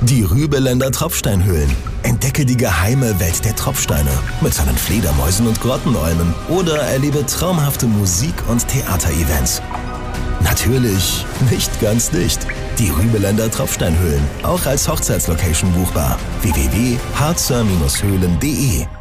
Die Rübeländer Tropfsteinhöhlen. Entdecke die geheime Welt der Tropfsteine mit seinen Fledermäusen und Grottenolmen oder erlebe traumhafte Musik- und Theaterevents. Natürlich nicht ganz dicht. Die Rübeländer Tropfsteinhöhlen, auch als Hochzeitslocation buchbar. www.harzer-höhlen.de